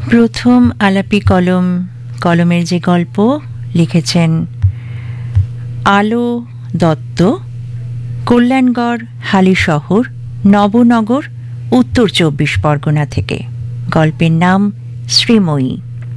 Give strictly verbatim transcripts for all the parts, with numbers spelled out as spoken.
প্রথম আলাপি কলম কলমের যে গল্প লিখেছেন আলো দত্ত, কল্যাণগড় হালিশহর নবনগর উত্তর চব্বিশ পরগনা থেকে। গল্পের নাম শ্রীময়ী।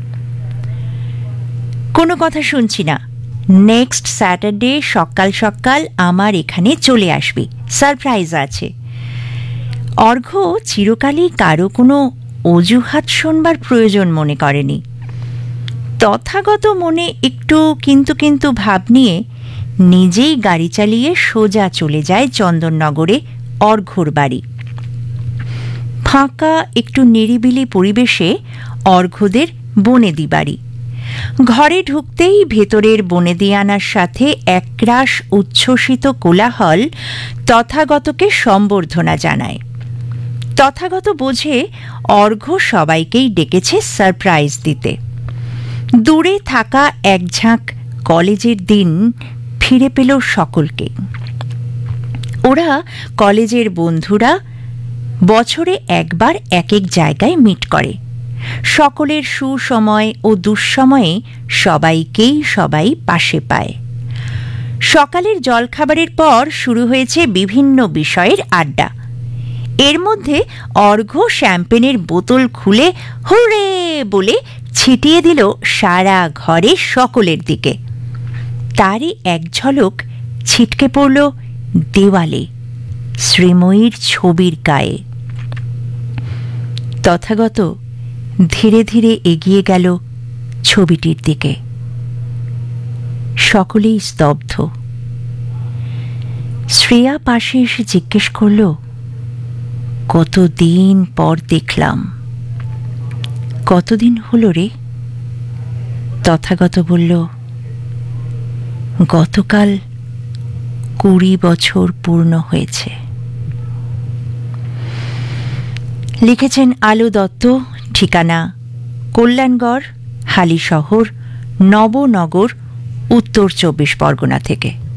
কোনো কথা শুনছি না, নেক্সট স্যাটারডে সকাল সকাল আমার এখানে চলে আসবি, সারপ্রাইজ আছে। অর্ঘ্য চিরকালই কারো কোনো অজুহাত শোনবার প্রয়োজন মনে করেনি। তথাগত মনে একটু কিন্তু কিন্তু ভাব নিয়ে নিজেই গাড়ি চালিয়ে সোজা চলে যায় চন্দননগরে অর্ঘ্যর বাড়ি। ফাঁকা একটু নিরিবিলি পরিবেশে অর্ঘ্যদের বনেদি বাড়ি। ঘরে ঢুকতেই ভেতরের বনেদিয়ানার সাথে একরাশ উচ্ছ্বসিত কোলাহল তথাগতকে সম্বর্ধনা জানায়। তথাগত বোঝে অর্ঘ্য সবাইকেই ডেকেছে সারপ্রাইজ দিতে। দূরে থাকা এক ঝাঁক কলেজের দিন ফিরে পেল সকলকে। ওরা কলেজের বন্ধুরা বছরে একবার এক এক জায়গায় মিট করে। সকলের সুসময় ও দুঃসময়ে সবাইকেই সবাই পাশে পায়। সকালের জলখাবারের পর শুরু হয়েছে বিভিন্ন বিষয়ের আড্ডা। এর মধ্যে অর্ঘ্য শ্যাম্পেনের বোতল খুলে হুরে বলে ছিটিয়ে দিল সারা ঘরে সকলের দিকে। তারই এক ঝলক ছিটকে পড়ল দেওয়ালে, শ্রীময়ীর ছবির গায়ে। তথাগত ধীরে ধীরে এগিয়ে গেল ছবিটির দিকে। সকলেই স্তব্ধ। শ্রেয়া পাশে এসে জিজ্ঞেস করল, কতদিন পর দেখলাম। কতদিন হলো রে? তথাগত বলল, গতকাল কুড়ি বছর পূর্ণ হয়েছে। লিখেছেন আলো দত্ত, ঠিকানা কল্যাণগড় হালিশহর নবনগর উত্তর চব্বিশ পরগনা থেকে।